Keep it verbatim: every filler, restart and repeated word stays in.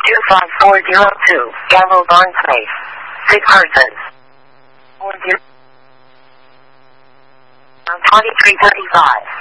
two five four zero two, Gallo Barn Place. Sick person. twenty-three thirty-five.